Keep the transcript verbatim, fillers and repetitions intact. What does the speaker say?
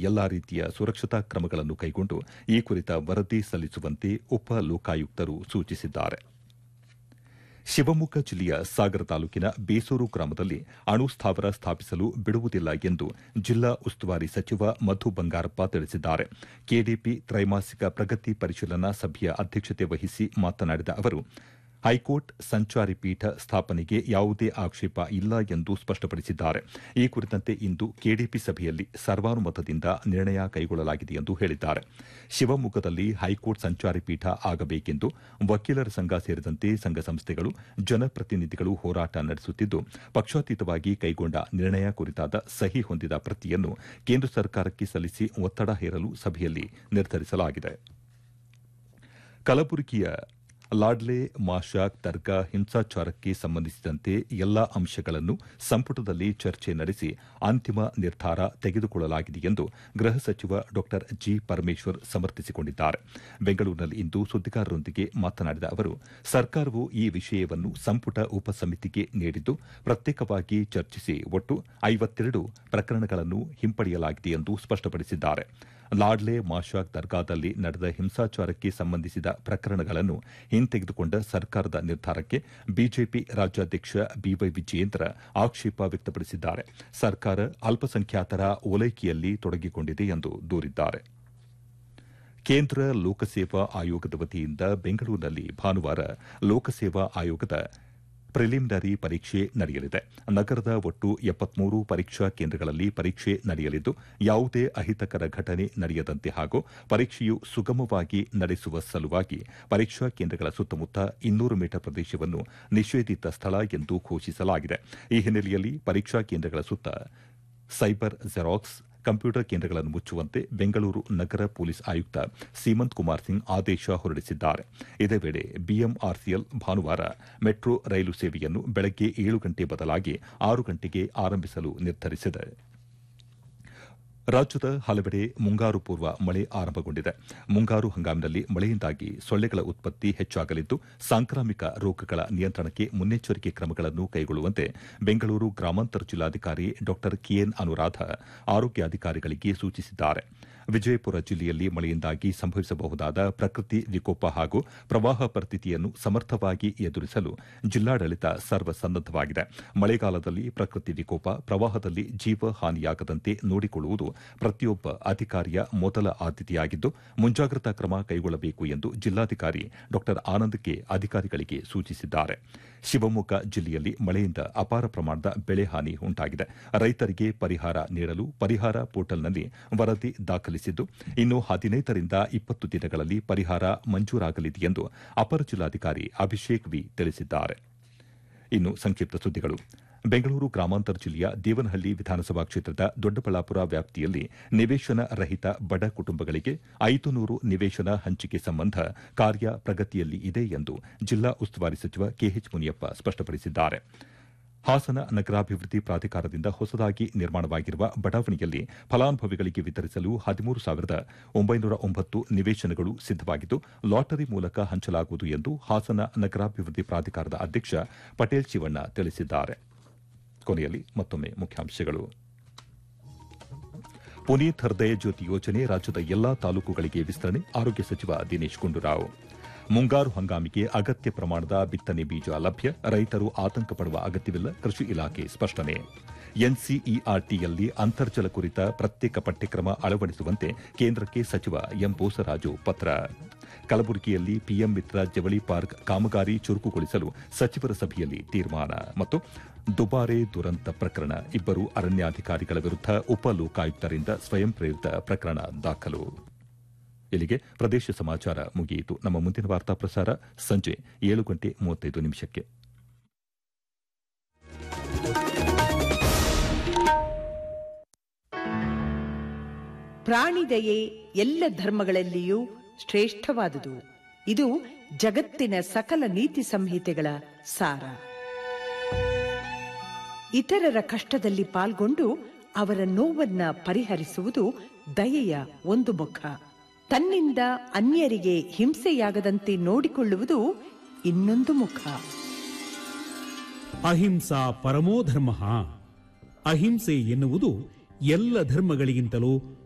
ಎಲ್ಲಾ ರೀತಿಯ ಸುರಕ್ಷತಾ ಕ್ರಮಗಳನ್ನು ಕೈಗೊಂಡು ಈ ಕುರಿತ ವರದಿ ಸಲ್ಲಿಸುವಂತೆ ಉಪ ಲೋಕಾಯುಕ್ತರು ಸೂಚಿಸಿದ್ದಾರೆ. ಶಿವಮೊಗ್ಗ ಜಿಲ್ಲೆಯ ಸಾಗರ ತಾಲೂಕಿನ ಬೇಸೂರು ಗ್ರಾಮದಲ್ಲಿ ಅಣು ಸ್ಥಾವರ ಸ್ಥಾಪಿಸಲು ಬಿಡುವುದಿಲ್ಲ ಎಂದು ಜಿಲ್ಲಾ ಉಸ್ತುವಾರಿ ಸಚಿವ ಮಧು ಬಂಗಾರಪ್ಪ ತಿಳಿಸಿದ್ದಾರೆ. ಕೆಡಿಪಿ ತ್ರೈಮಾಸಿಕ ಪ್ರಗತಿ ಪರಿಶೀಲನಾ ಸಭೆಯ ಅಧ್ಯಕ್ಷತೆ ವಹಿಸಿ ಮಾತನಾಡಿದ ಅವರು, ಹೈಕೋರ್ಟ್ ಸಂಚಾರಿ ಪೀಠ ಸ್ಥಾಪನೆಗೆ ಯಾವುದೇ ಆಕ್ಷೇಪ ಇಲ್ಲ ಎಂದು ಸ್ಪಷ್ಟಪಡಿಸಿದ್ದಾರೆ. ಈ ಕುರಿತಂತೆ ಇಂದು ಕೆಡಿಪಿ ಸಭೆಯಲ್ಲಿ ಸರ್ವಾನುಮತದಿಂದ ನಿರ್ಣಯ ಕೈಗೊಳ್ಳಲಾಗಿದೆ ಎಂದು ಹೇಳಿದ್ದಾರೆ. ಶಿವಮೊಗ್ಗದಲ್ಲಿ ಹೈಕೋರ್ಟ್ ಸಂಚಾರಿ ಪೀಠ ಆಗಬೇಕೆಂದು ವಕೀಲರ ಸಂಘ ಸೇರಿದಂತೆ ಸಂಘ ಸಂಸ್ಥೆಗಳು, ಜನಪ್ರತಿನಿಧಿಗಳು ಹೋರಾಟ ನಡೆಸುತ್ತಿದ್ದು, ಪಕ್ಷಾತೀತವಾಗಿ ಕೈಗೊಂಡ ನಿರ್ಣಯ ಕುರಿತಾದ ಸಹಿ ಹೊಂದಿದ ಪ್ರತಿಯನ್ನು ಕೇಂದ್ರ ಸರ್ಕಾರಕ್ಕೆ ಸಲ್ಲಿಸಿ ಒತ್ತಡ ಹೇರಲು ಸಭೆಯಲ್ಲಿ ನಿರ್ಧರಿಸಲಾಗಿದೆ. ಕಲಬುರಗಿಯ ಲಾಡ್ಲೆ ಮಾಶಾಕ್ ದರ್ಗಾ ಹಿಂಸಾಚಾರಕ್ಕೆ ಸಂಬಂಧಿಸಿದಂತೆ ಎಲ್ಲಾ ಅಂಶಗಳನ್ನು ಸಂಪುಟದಲ್ಲಿ ಚರ್ಚೆ ನಡೆಸಿ ಅಂತಿಮ ನಿರ್ಧಾರ ತೆಗೆದುಕೊಳ್ಳಲಾಗಿದೆ ಎಂದು ಗೃಹ ಸಚಿವ ಡಾ ಜಿ ಪರಮೇಶ್ವರ್ ಸಮರ್ಥಿಸಿಕೊಂಡಿದ್ದಾರೆ. ಬೆಂಗಳೂರಿನಲ್ಲಿಂದು ಸುದ್ದಿಗಾರರೊಂದಿಗೆ ಮಾತನಾಡಿದ ಅವರು, ಸರ್ಕಾರವು ಈ ವಿಷಯವನ್ನು ಸಂಪುಟ ಉಪಸಮಿತಿಗೆ ನೀಡಿದ್ದು, ಪ್ರತ್ಯೇಕವಾಗಿ ಚರ್ಚಿಸಿ ಒಟ್ಟು ಐವತ್ತೆರಡು ಪ್ರಕರಣಗಳನ್ನು ಹಿಂಪಡೆಯಲಾಗಿದೆ ಎಂದು ಸ್ಪಷ್ಟಪಡಿಸಿದ್ದಾರೆ. ಲಾಡ್ಲೆ ಮಾಶಾಕ್ ದರ್ಗಾದಲ್ಲಿ ನಡೆದ ಹಿಂಸಾಚಾರಕ್ಕೆ ಸಂಬಂಧಿಸಿದ ಪ್ರಕರಣಗಳನ್ನು ಹಿಂತೆಗೆದುಕೊಂಡ ಸರ್ಕಾರದ ನಿರ್ಧಾರಕ್ಕೆ ಬಿಜೆಪಿ ರಾಜ್ಯಾಧ್ಯಕ್ಷ ಬಿವೈ ವಿಜಯೇಂದ್ರ ಆಕ್ಷೇಪ ವ್ಯಕ್ತಪಡಿಸಿದ್ದಾರೆ. ಸರ್ಕಾರ ಅಲ್ಪಸಂಖ್ಯಾತರ ಓಲೈಕೆಯಲ್ಲಿ ತೊಡಗಿಕೊಂಡಿದೆ ಎಂದು ದೂರಿದ್ದಾರೆ. ಕೇಂದ್ರ ಲೋಕಸೇವಾ ಆಯೋಗದ ವತಿಯಿಂದ ಬೆಂಗಳೂರಿನಲ್ಲಿ ಭಾನುವಾರ ಲೋಕಸೇವಾ ಆಯೋಗದ ಪ್ರಿಲಿಮಿನರಿ ಪರೀಕ್ಷೆ ನಡೆಯಲಿದೆ. ನಗರದ ಒಟ್ಟು ಎಪ್ಪತ್ಮೂರು ಪರೀಕ್ಷಾ ಕೇಂದ್ರಗಳಲ್ಲಿ ಪರೀಕ್ಷೆ ನಡೆಯಲಿದ್ದು, ಯಾವುದೇ ಅಹಿತಕರ ಘಟನೆ ನಡೆಯದಂತೆ ಹಾಗೂ ಪರೀಕ್ಷೆಯು ಸುಗಮವಾಗಿ ನಡೆಸುವ ಸಲುವಾಗಿ ಪರೀಕ್ಷಾ ಕೇಂದ್ರಗಳ ಸುತ್ತಮುತ್ತ ಇನ್ನೂರು ಮೀಟರ್ ಪ್ರದೇಶವನ್ನು ನಿಷೇಧಿತ ಸ್ಥಳ ಎಂದು ಘೋಷಿಸಲಾಗಿದೆ. ಈ ಹಿನ್ನೆಲೆಯಲ್ಲಿ ಪರೀಕ್ಷಾ ಕೇಂದ್ರಗಳ ಸುತ್ತ ಸೈಬರ್ ಜೆರಾಕ್ಸ್ ಕಂಪ್ಯೂಟರ್ ಕೇಂದ್ರಗಳನ್ನು ಮುಚ್ಚುವಂತೆ ಬೆಂಗಳೂರು ನಗರ ಪೊಲೀಸ್ ಆಯುಕ್ತ ಸೀಮಂತ್ ಕುಮಾರ್ ಸಿಂಗ್ ಆದೇಶ ಹೊರಡಿಸಿದ್ದಾರೆ. ಇದೇ ವೇಳೆ ಬಿಎಂಆರ್ಸಿಎಲ್ ಭಾನುವಾರ ಮೆಟ್ರೋ ರೈಲು ಸೇವೆಯನ್ನು ಬೆಳಗ್ಗೆ ಏಳು ಗಂಟೆ ಬದಲಾಗಿ ಆರು ಗಂಟೆಗೆ ಆರಂಭಿಸಲು ನಿರ್ಧರಿಸಿದೆ. ರಾಜ್ಯದ ಹಲವೆಡೆ ಮುಂಗಾರು ಪೂರ್ವ ಮಳೆ ಆರಂಭಗೊಂಡಿದೆ. ಮುಂಗಾರು ಹಂಗಾಮಿನಲ್ಲಿ ಮಳೆಯಿಂದಾಗಿ ಸೊಳ್ಳೆಗಳ ಉತ್ಪತ್ತಿ ಹೆಚ್ಚಾಗಲಿದ್ದು, ಸಾಂಕ್ರಾಮಿಕ ರೋಗಗಳ ನಿಯಂತ್ರಣಕ್ಕೆ ಮುನ್ನೆಚ್ಚರಿಕೆ ಕ್ರಮಗಳನ್ನು ಕೈಗೊಳ್ಳುವಂತೆ ಬೆಂಗಳೂರು ಗ್ರಾಮಾಂತರ ಜಿಲ್ಲಾಧಿಕಾರಿ ಡಾ ಕೆಎನ್ ಅನುರಾಧ ಆರೋಗ್ಯಾಧಿಕಾರಿಗಳಿಗೆ ಸೂಚಿಸಿದ್ದಾರೆ. ವಿಜಯಪುರ ಜಿಲ್ಲೆಯಲ್ಲಿ ಮಳೆಯಿಂದಾಗಿ ಸಂಭವಿಸಬಹುದಾದ ಪ್ರಕೃತಿ ವಿಕೋಪ ಹಾಗೂ ಪ್ರವಾಹ ಪರಿಸ್ಥಿತಿಯನ್ನು ಸಮರ್ಥವಾಗಿ ಎದುರಿಸಲು ಜಿಲ್ಲಾಡಳಿತ ಸರ್ವಸನ್ನದ್ದವಾಗಿದೆ. ಮಳೆಗಾಲದಲ್ಲಿ ಪ್ರಕೃತಿ ವಿಕೋಪ, ಪ್ರವಾಹದಲ್ಲಿ ಜೀವ ಹಾನಿಯಾಗದಂತೆ ನೋಡಿಕೊಳ್ಳುವುದು ಪ್ರತಿಯೊಬ್ಬ ಅಧಿಕಾರಿಯ ಮೊದಲ ಆದ್ಯತೆಯಾಗಿದ್ದು, ಮುಂಜಾಗ್ರತಾ ಕ್ರಮ ಕೈಗೊಳ್ಳಬೇಕು ಎಂದು ಜಿಲ್ಲಾಧಿಕಾರಿ ಡಾ ಆನಂದ್ ಕೆ ಅಧಿಕಾರಿಗಳಿಗೆ ಸೂಚಿಸಿದ್ದಾರೆ. ಶಿವಮೊಗ್ಗ ಜಿಲ್ಲೆಯಲ್ಲಿ ಮಳೆಯಿಂದ ಅಪಾರ ಪ್ರಮಾಣದ ಬೆಳೆ ಹಾನಿ ಉಂಟಾಗಿದೆ. ರೈತರಿಗೆ ಪರಿಹಾರ ನೀಡಲು ಪರಿಹಾರ ಪೋರ್ಟಲ್ನಲ್ಲಿ ವರದಿ ದಾಖಲಿಸಿದ್ದು, ಇನ್ನು ಹದಿನೈದರಿಂದ ಇಪ್ಪತ್ತು ದಿನಗಳಲ್ಲಿ ಪರಿಹಾರ ಮಂಜೂರಾಗಲಿದೆ ಎಂದು ಅಪರ ಜಿಲ್ಲಾಧಿಕಾರಿ ಅಭಿಷೇಕ್ ವಿ ತಿಳಿಸಿದ್ದಾರೆ. ಇನ್ನು ಸಂಕ್ಷಿಪ್ತ ಸುದ್ದಿಗಳು. ಬೆಂಗಳೂರು ಗ್ರಾಮಾಂತರ ಜಿಲ್ಲೆಯ ದೇವನಹಳ್ಳಿ ವಿಧಾನಸಭಾ ಕ್ಷೇತ್ರದ ದೊಡ್ಡಬಳ್ಳಾಪುರ ವ್ಯಾಪ್ತಿಯಲ್ಲಿ ನಿವೇಶನ ರಹಿತ ಬಡ ಕುಟುಂಬಗಳಿಗೆ ಐದು ನೂರು ನಿವೇಶನ ಹಂಚಿಕೆ ಸಂಬಂಧ ಕಾರ್ಯ ಪ್ರಗತಿಯಲ್ಲಿ ಇದೆ ಎಂದು ಜಿಲ್ಲಾ ಉಸ್ತುವಾರಿ ಸಚಿವ ಕೆಎಚ್ ಮುನಿಯಪ್ಪ ಸ್ಪಷ್ಟಪಡಿಸಿದ್ದಾರೆ. ಹಾಸನ ನಗರಾಭಿವೃದ್ಧಿ ಪ್ರಾಧಿಕಾರದಿಂದ ಹೊಸದಾಗಿ ನಿರ್ಮಾಣವಾಗಿರುವ ಬಡಾವಣೆಯಲ್ಲಿ ಫಲಾನುಭವಿಗಳಿಗೆ ವಿತರಿಸಲು ಹದಿಮೂರು ಸಾವಿರದ ಒಂಬೈನೂರ ಒಂಬತ್ತು ನಿವೇಶನಗಳು ಸಿದ್ದವಾಗಿದ್ದು, ಲಾಟರಿ ಮೂಲಕ ಹಂಚಲಾಗುವುದು ಎಂದು ಹಾಸನ ನಗರಾಭಿವೃದ್ಧಿ ಪ್ರಾಧಿಕಾರದ ಅಧ್ಯಕ್ಷ ಪಟೇಲ್ ಶಿವಣ್ಣ ತಿಳಿಸಿದ್ದಾರೆ. ಕೊನೆಯಲ್ಲಿ ಮತ್ತೊಮ್ಮೆ ಮುಖ್ಯಾಂಶಗಳು. ಪುನೀತ್ ಹೃದಯ ಜ್ಯೋತಿ ಯೋಜನೆ ರಾಜ್ಯದ ಎಲ್ಲಾ ತಾಲೂಕುಗಳಿಗೆ ವಿಸ್ತರಣೆ, ಆರೋಗ್ಯ ಸಚಿವ ದಿನೇಶ್ ಗುಂಡೂರಾವ್. ಮುಂಗಾರು ಹಂಗಾಮಿಗೆ ಅಗತ್ಯ ಪ್ರಮಾಣದ ಬಿತ್ತನೆ ಬೀಜ ಲಭ್ಯ, ರೈತರು ಆತಂಕ ಪಡುವ ಅಗತ್ಯವಿಲ್ಲ, ಕೃಷಿ ಇಲಾಖೆ ಸ್ಪಷ್ಟನೆ. ಎನ್ಸಿಇಆರ್ಟಿಯಲ್ಲಿ ಅಂತರ್ಜಲ ಕುರಿತ ಪ್ರತ್ಯೇಕ ಪಠ್ಯಕ್ರಮ ಅಳವಡಿಸುವಂತೆ ಕೇಂದ್ರಕ್ಕೆ ಸಚಿವ ಎಂ ಬೋಸರಾಜು ಪತ್ರ. ಕಲಬುರಗಿಯಲ್ಲಿ ಪಿಎಂ ಮಿತ್ರ ಜವಳಿ ಪಾರ್ಕ್ ಕಾಮಗಾರಿ ಚುರುಕುಗೊಳಿಸಲು ಸಚಿವರ ಸಭೆಯಲ್ಲಿ ತೀರ್ಮಾನ. ಮತ್ತು ದುಬಾರೆ ದುರಂತ ಪ್ರಕರಣ, ಇಬ್ಬರು ಅರಣ್ಯಾಧಿಕಾರಿಗಳ ವಿರುದ್ಧ ಉಪ ಲೋಕಾಯುಕ್ತರಿಂದ ಸ್ವಯಂ ಪ್ರೇರಿತ ಪ್ರಕರಣ ದಾಖಲು. ಇಲ್ಲಿಗೆ ಪ್ರದೇಶ ಸಮಾಚಾರ ಮುಗಿಯಿತು. ನಮ್ಮ ಮುಂದಿನ ವಾರ್ತಾ ಪ್ರಸಾರ ಸಂಜೆ ಏಳು ಗಂಟೆ ಮೂವತ್ತೈದು ನಿಮಿಷಕ್ಕೆ. ಪ್ರಾಣಿದಯೆ ಎಲ್ಲ ಧರ್ಮಗಳಲ್ಲಿಯೂ ಶ್ರೇಷ್ಠವಾದುದು. ಇದು ಜಗತ್ತಿನ ಸಕಲ ನೀತಿ ಸಂಹಿತೆಗಳ ಸಾರ. ಇತರರ ಕಷ್ಟದಲ್ಲಿ ಪಾಲ್ಗೊಂಡು ಅವರ ನೋವನ್ನ ಪರಿಹರಿಸುವುದು ದಯೆಯ ಒಂದು ಮುಖ. ತನ್ನಿಂದ ಅನ್ಯರಿಗೆ ಹಿಂಸೆಯಾಗದಂತೆ ನೋಡಿಕೊಳ್ಳುವುದು ಇನ್ನೊಂದು ಮುಖ. ಅಹಿಂಸಾ ಪರಮೋ ಧರ್ಮ. ಅಹಿಂಸೆ ಎನ್ನುವುದು ಎಲ್ಲ ಧರ್ಮಗಳಿಗಿಂತಲೂ